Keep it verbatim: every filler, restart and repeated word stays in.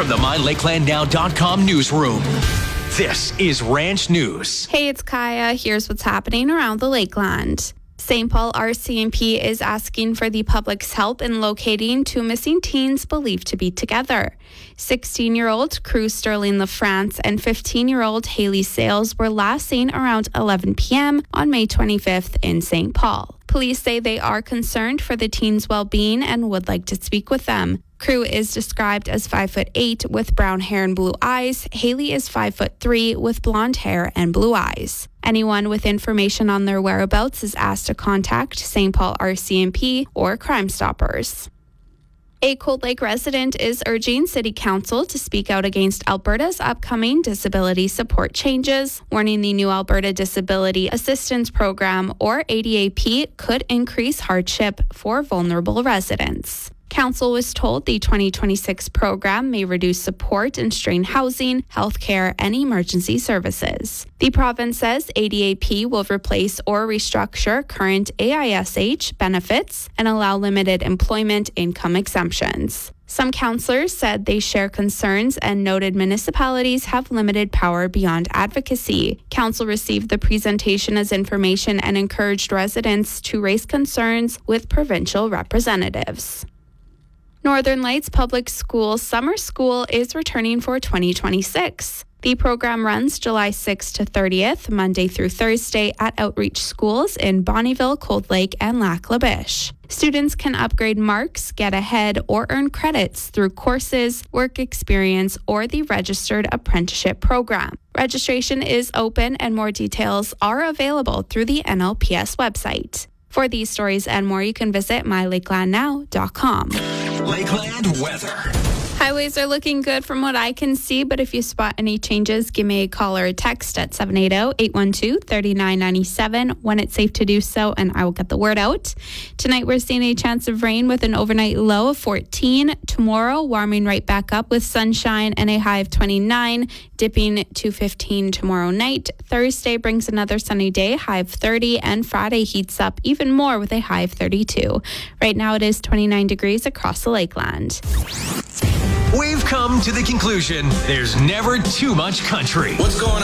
the my lakeland now dot com newsroom. This is Ranch News. Hey, it's Kaya. Here's what's happening around the Lakeland. Saint Paul R C M P is asking for the public's help in locating two missing teens believed to be together. sixteen-year-old Cruz Sterling LaFrance and fifteen-year-old Haley Sales were last seen around eleven p.m. on May twenty-fifth in Saint Paul. Police say they are concerned for the teens' well-being and would like to speak with them. Crew is described as five foot eight with brown hair and blue eyes. Haley is five foot three with blonde hair and blue eyes. Anyone with information on their whereabouts is asked to contact Saint Paul R C M P or Crime Stoppers. A Cold Lake resident is urging City Council to speak out against Alberta's upcoming disability support changes, warning the new Alberta Disability Assistance Program, or A D A P, could increase hardship for vulnerable residents. Council was told the twenty twenty-six program may reduce support and strain housing, healthcare, and emergency services. The province says A D A P will replace or restructure current A I S H benefits and allow limited employment income exemptions. Some councillors said they share concerns and noted municipalities have limited power beyond advocacy. Council received the presentation as information and encouraged residents to raise concerns with provincial representatives. Northern Lights Public School Summer School is returning for twenty twenty-six. The program runs July sixth to thirtieth, Monday through Thursday, at outreach schools in Bonnyville, Cold Lake, and Lac La Biche. Students can upgrade marks, get ahead, or earn credits through courses, work experience, or the Registered Apprenticeship Program. Registration is open and more details are available through the N L P S website. For these stories and more, you can visit my lakeland now dot com. Lakeland weather. Highways are looking good from what I can see, but if you spot any changes, give me a call or a text at seven eight zero, eight one two, three nine nine seven when it's safe to do so, and I will get the word out. Tonight, we're seeing a chance of rain with an overnight low of fourteen. Tomorrow, warming right back up with sunshine and a high of twenty-nine, dipping to fifteen tomorrow night. Thursday brings another sunny day, high of thirty, and Friday heats up even more with a high of thirty-two. Right now, it is twenty-nine degrees across the Lakeland. We've come to the conclusion there's never too much country. What's going on?